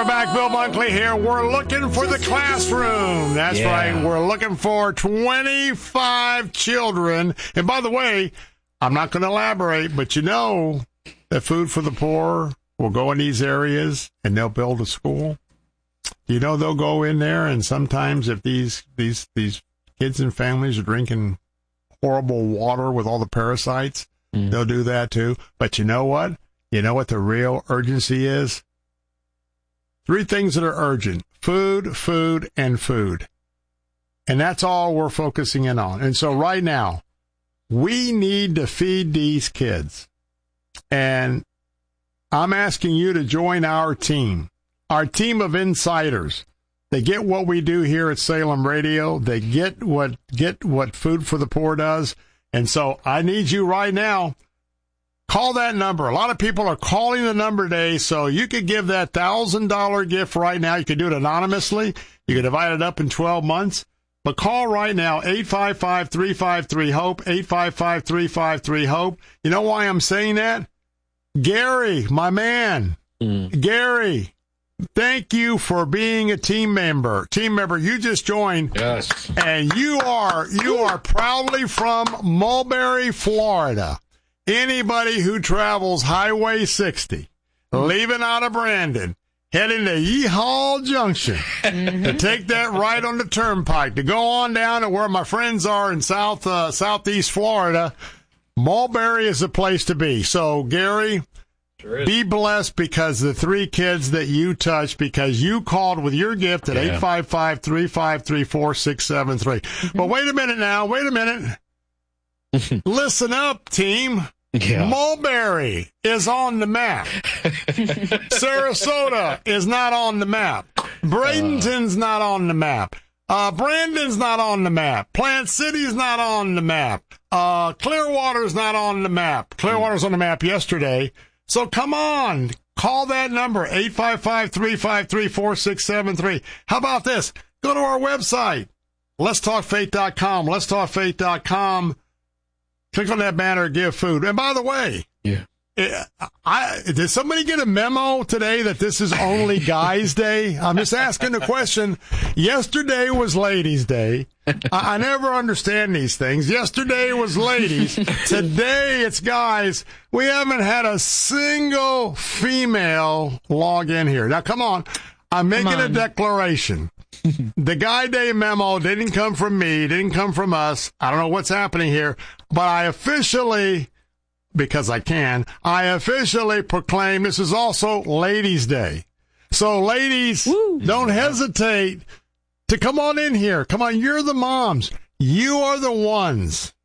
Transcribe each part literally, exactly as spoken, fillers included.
we're back. Bill Bunkley here. We're looking for the classroom. That's Yeah. right. We're looking for twenty-five children. And by the way, I'm not going to elaborate, but you know that Food for the Poor will go in these areas and they'll build a school. You know they'll go in there, and sometimes if these these these kids and families are drinking horrible water with all the parasites, mm. they'll do that too. But you know what? You know what the real urgency is? Three things that are urgent: food, food, and food. And that's all we're focusing in on. And so right now, we need to feed these kids. And I'm asking you to join our team, our team of insiders. They get what we do here at Salem Radio. They get what get what Food for the Poor does. And so I need you right now. Call that number. A lot of people are calling the number today, so you could give that one thousand dollars gift right now. You could do it anonymously. You could divide it up in twelve months. But call right now, eight five five, three five three, HOPE, eight five five, three five three, HOPE. You know why I'm saying that? Gary, my man, mm. Gary, thank you for being a team member. Team member, you just joined. Yes. And you are you are proudly from Mulberry, Florida. Anybody who travels Highway sixty, leaving out of Brandon, heading to Yeehaw Junction, mm-hmm. to take that right on the turnpike, to go on down to where my friends are in South uh, Southeast Florida, Mulberry is the place to be. So, Gary, sure be blessed because the three kids that you touched, because you called with your gift at yeah. eight five five, three five three, four six seven three. Mm-hmm. But wait a minute now, wait a minute. Listen up, team. Yeah. Mulberry is on the map. Sarasota is not on the map. Bradenton's uh, not on the map. Uh, Brandon's not on the map. Plant City's not on the map. Uh, Clearwater's not on the map. Clearwater's on the map yesterday. So come on. Call that number, eight five five, three five three, four six seven three. How about this? Go to our website, lets talk faith dot com, lets talk faith dot com. Click on that banner, give food. And by the way, yeah, I, did somebody get a memo today that this is only Guys' Day? I'm just asking the question. Yesterday was Ladies' Day. I, I never understand these things. Yesterday was ladies. Today it's guys. We haven't had a single female log in here. Now, come on. I'm making a declaration. The Guy Day memo didn't come from me, didn't come from us. I don't know what's happening here, but I officially, because I can, I officially proclaim this is also Ladies' Day. So, ladies, Woo. Don't hesitate to come on in here. Come on, you're the moms. You are the ones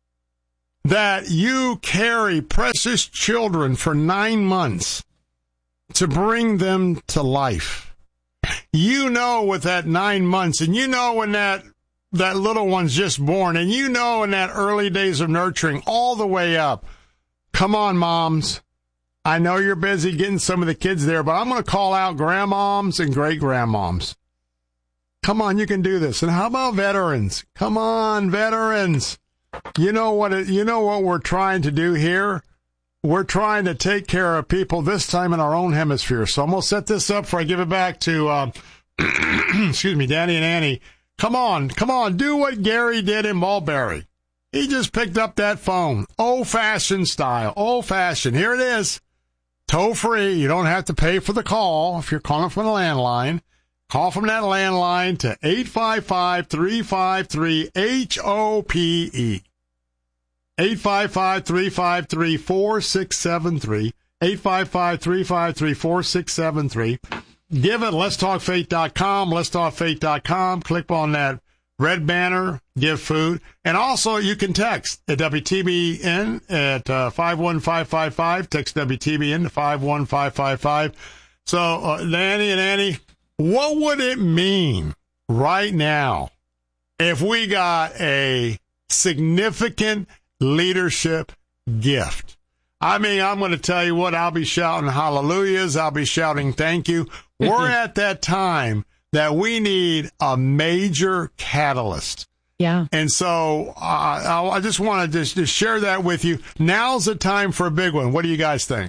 that you carry precious children for nine months to bring them to life. You know with that nine months, and you know when that that little one's just born, and you know in that early days of nurturing all the way up. Come on, moms. I know you're busy getting some of the kids there, but I'm going to call out grandmoms and great-grandmoms. Come on, you can do this. And how about veterans? Come on, veterans. You know what it, you know what we're trying to do here? We're trying to take care of people this time in our own hemisphere. So I'm going to set this up before I give it back to, uh, excuse me, Danny and Annie. Come on, come on, do what Gary did in Mulberry. He just picked up that phone, old-fashioned style, old-fashioned. Here it is, toll-free. You don't have to pay for the call if you're calling from the landline. Call from that landline to eight five five, three five three, H O P E. eight five five, three five three, four six seven three. eight five five, three five three, four six seven three. Give it, lets talk faith dot com, lets talk faith dot com. Click on that red banner, give food. And also, you can text at W T B N at uh, five one five five five. Text W T B N to five one five five five. So, uh, Danny and Annie, what would it mean right now if we got a significant leadership gift? I mean, I'm going to tell you what, I'll be shouting hallelujahs. I'll be shouting thank you. We're at that time that we need a major catalyst. Yeah. And so uh, I just want to just, just share that with you. Now's the time for a big one. What do you guys think?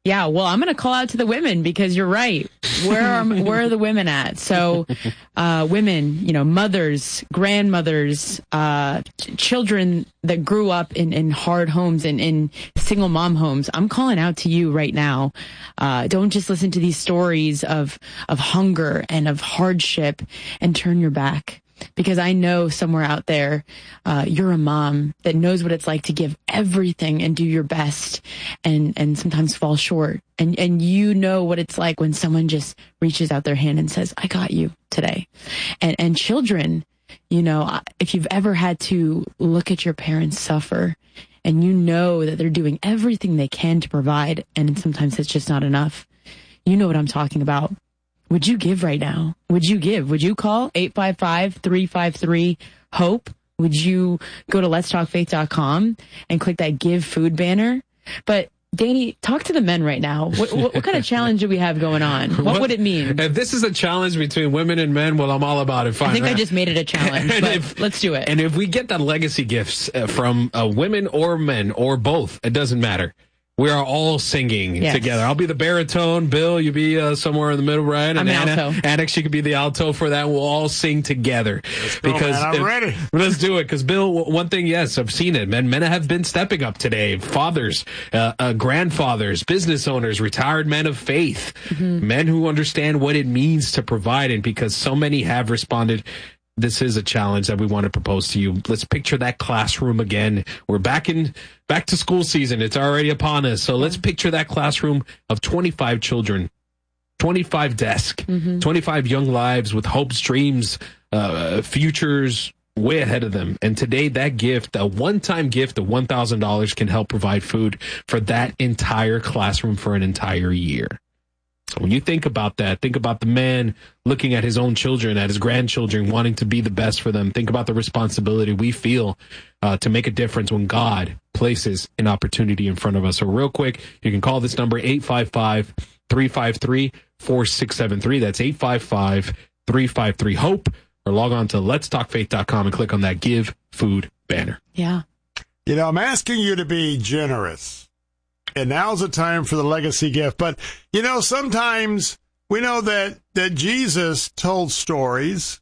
Yeah, well, I'm going to call out to the women because you're right. Where are where are the women at? So, uh, women, you know, mothers, grandmothers, uh, ch- children that grew up in, in hard homes and in single mom homes. I'm calling out to you right now. Uh, don't just listen to these stories of of hunger and of hardship and turn your back. Because I know somewhere out there, uh, you're a mom that knows what it's like to give everything and do your best and, and sometimes fall short. And, and you know what it's like when someone just reaches out their hand and says, I got you today. And, and children, you know, if you've ever had to look at your parents suffer and you know that they're doing everything they can to provide, and sometimes it's just not enough, you know what I'm talking about. Would you give right now? Would you give? Would you call eight five five, three five three, HOPE? Would you go to lets talk faith dot com and click that give food banner? But Danny, talk to the men right now. What, what, what kind of challenge do we have going on? What, what would it mean? If this is a challenge between women and men, well, I'm all about it. Fine, I think right? I just made it a challenge, but if, let's do it. And if we get the legacy gifts uh, from uh, women or men or both, it doesn't matter. We are all singing yes. together. I'll be the baritone. Bill, you be uh, somewhere in the middle, right? And I'm an Anna, alto. Annex, you could be the alto for that. We'll all sing together. Let's go, because man. I'm if, ready. Let's do it. Because Bill, one thing, yes, I've seen it. Men, men have been stepping up today. Fathers, uh, uh, grandfathers, business owners, retired men of faith, mm-hmm. men who understand what it means to provide. And because so many have responded, this is a challenge that we want to propose to you. Let's picture that classroom again. We're back in back to school season. It's already upon us. So let's picture that classroom of twenty-five children, twenty-five desks, mm-hmm. twenty-five young lives with hopes, dreams, uh, futures way ahead of them. And today that gift, a one-time gift of one thousand dollars can help provide food for that entire classroom for an entire year. So when you think about that, think about the man looking at his own children, at his grandchildren, wanting to be the best for them. Think about the responsibility we feel uh, to make a difference when God places an opportunity in front of us. So real quick, you can call this number eight five five, three five three, four six seven three. That's eight five five, three five three, HOPE. Or log on to lets talk faith dot com and click on that Give Food banner. Yeah. You know, I'm asking you to be generous. And now's the time for the legacy gift. But, you know, sometimes we know that, that Jesus told stories,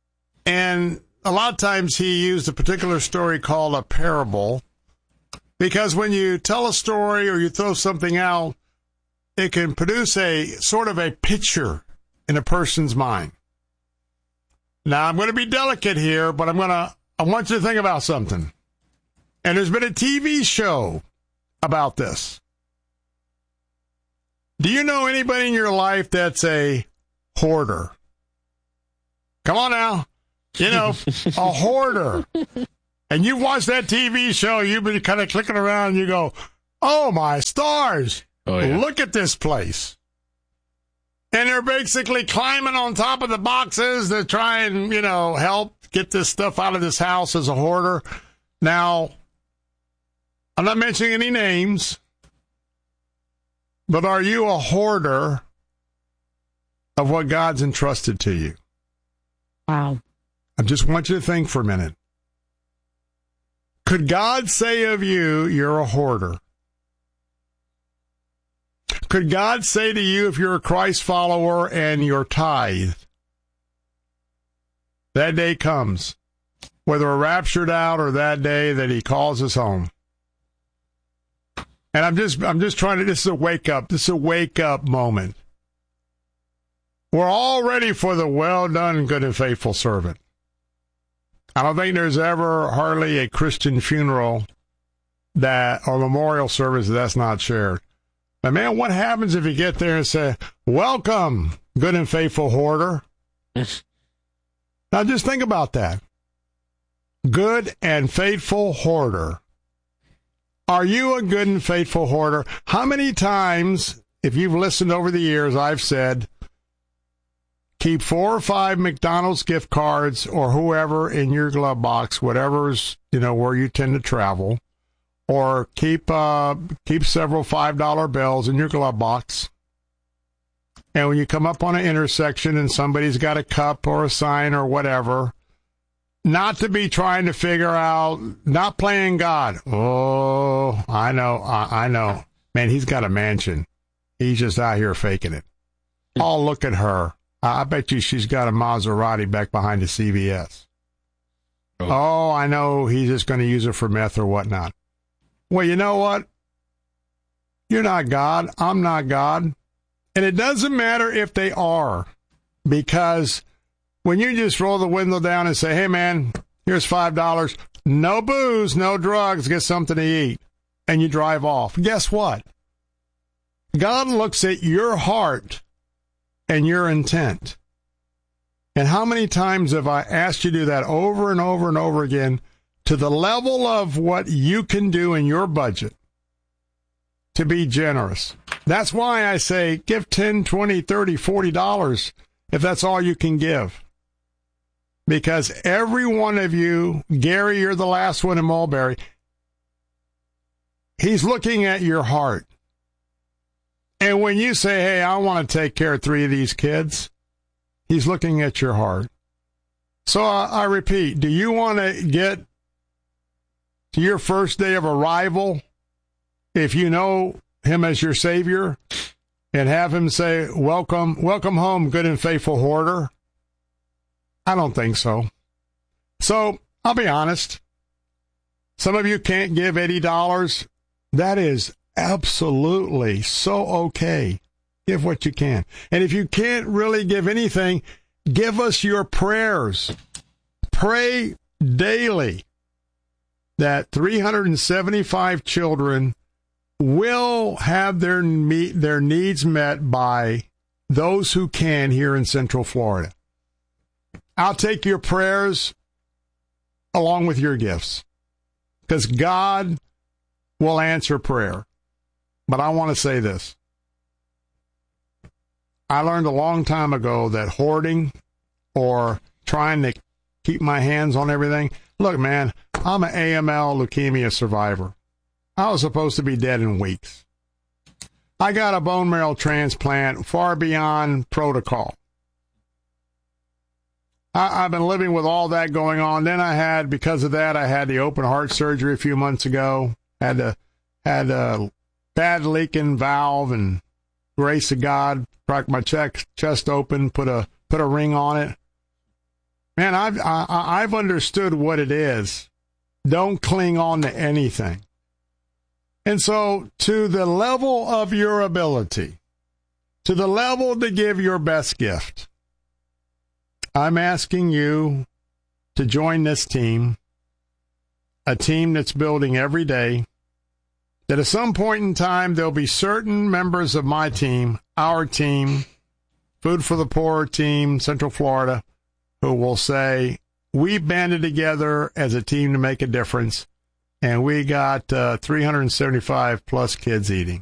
and a lot of times he used a particular story called a parable, because when you tell a story or you throw something out, it can produce a sort of a picture in a person's mind. Now, I'm going to be delicate here, but I'm going to, I want you to think about something. And there's been a T V show about this. Do you know anybody in your life that's a hoarder? Come on now. You know, a hoarder. And you watch that T V show, you've been kind of clicking around and you go, oh my stars, oh, yeah. Look at this place. And they're basically climbing on top of the boxes to try and, you know, help get this stuff out of this house as a hoarder. Now, I'm not mentioning any names, but are you a hoarder of what God's entrusted to you? Wow. I just want you to think for a minute. Could God say of you, you're a hoarder? Could God say to you, if you're a Christ follower and you're tithe, that day comes, whether we're raptured out or that day that he calls us home? And I'm just, I'm just trying to, this is a wake up. This is a wake up moment. We're all ready for the well done, good and faithful servant. I don't think there's ever hardly a Christian funeral that, or memorial service that's not shared. But man, what happens if you get there and say, welcome, good and faithful hoarder? Now just think about that. Good and faithful hoarder. Are you a good and faithful hoarder? How many times, if you've listened over the years, I've said, keep four or five McDonald's gift cards or whoever in your glove box, whatever's, you know, where you tend to travel, or keep uh, keep several five dollar bills in your glove box. And when you come up on an intersection and somebody's got a cup or a sign or whatever, not to be trying to figure out, not playing God. Oh, I know, I, I know. Man, he's got a mansion. He's just out here faking it. Oh, look at her. I bet you she's got a Maserati back behind the C V S. Oh, oh I know he's just going to use it for meth or whatnot. Well, you know what? You're not God. I'm not God. And it doesn't matter if they are, because when you just roll the window down and say, hey, man, here's five dollars, no booze, no drugs, get something to eat, and you drive off, guess what? God looks at your heart and your intent. And how many times have I asked you to do that over and over and over again to the level of what you can do in your budget to be generous? That's why I say give ten, twenty, thirty, forty dollars if that's all you can give. Because every one of you, Gary, you're the last one in Mulberry, he's looking at your heart. And when you say, hey, I want to take care of three of these kids, he's looking at your heart. So I, I repeat, do you want to get to your first day of arrival, if you know him as your Savior, and have him say, welcome, welcome home, good and faithful hoarder? I don't think so. So I'll be honest. Some of you can't give eighty dollars. That is absolutely so okay. Give what you can. And if you can't really give anything, give us your prayers. Pray daily that three hundred seventy-five children will have their meet, their needs met by those who can here in Central Florida. I'll take your prayers along with your gifts, because God will answer prayer. But I want to say this. I learned a long time ago that hoarding or trying to keep my hands on everything. Look, man, I'm an A M L leukemia survivor. I was supposed to be dead in weeks. I got a bone marrow transplant far beyond protocol. I, I've been living with all that going on. Then I had, because of that, I had the open heart surgery a few months ago. Had a, had a bad leaking valve, and grace of God, cracked my chest, chest open, put a put a ring on it. Man, I've I, I've understood what it is. Don't cling on to anything. And so, to the level of your ability, to the level to give your best gift, I'm asking you to join this team, a team that's building every day, that at some point in time, there'll be certain members of my team, our team, Food for the Poor team, Central Florida, who will say, we banded together as a team to make a difference, and we got uh, three hundred seventy-five plus kids eating.